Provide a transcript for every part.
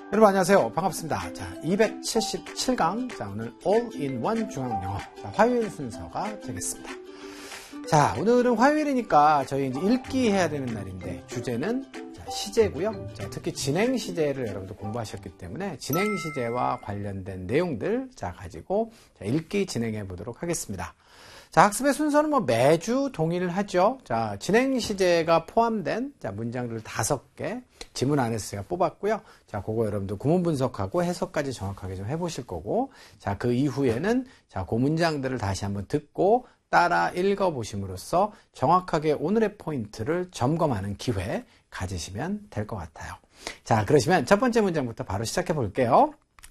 여러분 안녕하세요. 반갑습니다. 자, 277강. 자, 오늘 All-in-One 중앙영어. 자, 화요일 순서가 되겠습니다. 자, 오늘은 화요일이니까 저희 이제 읽기 해야 되는 날인데, 주제는 시제고요. 자, 특히 진행 시제를 여러분들 공부하셨기 때문에 진행 시제와 관련된 내용들 가지고 읽기 진행해 보도록 하겠습니다. 자, 학습의 순서는 뭐 매주 동일하죠. 자, 진행 시제가 포함된 문장들 5개 지문 안에서 제가 뽑았고요. 자, 그거 여러분들 구문 분석하고 해석까지 정확하게 좀 해보실 거고, 자, 그 이후에는 그 문장들을 다시 한번 듣고 따라 읽어보심으로써 정확하게 오늘의 포인트를 점검하는 기회 가지시면 될 것 같아요. 자, 그러시면 첫 번째 문장부터 바로 시작해 볼게요.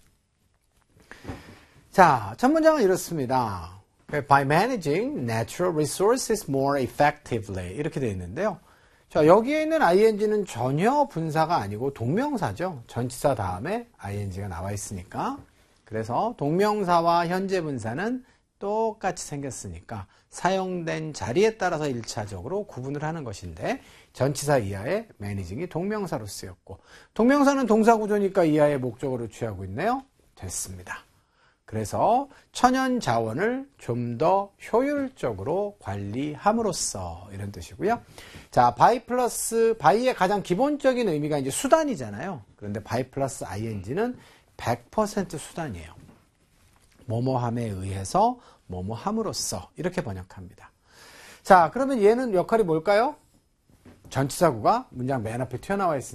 자, 첫 문장은 이렇습니다. By managing natural resources more effectively 이렇게 되어 있는데요. 자, 여기에 있는 ing는 전혀 분사가 아니고 동명사죠. 전치사 다음에 ing가 나와 있으니까. 그래서 동명사와 현재 분사는 똑같이 생겼으니까 사용된 자리에 따라서 1차적으로 구분을 하는 것인데, 전치사 이하의 managing이 동명사로 쓰였고, 동명사는 동사 구조니까 이하의 목적어로 취하고 있네요. 됐습니다. 그래서 천연 자원을 좀 더 효율적으로 관리함으로써 이런 뜻이고요. 자, by의 가장 기본적인 의미가 이제 수단이잖아요. 그런데 by 플러스 ing는 100% 수단이에요. 뭐뭐함에 의해서 뭐뭐함으로써 이렇게 번역합니다. 자, 그러면 얘는 역할이 뭘까요? 전치사구가 문장 맨 앞에 튀어나와 있습니다.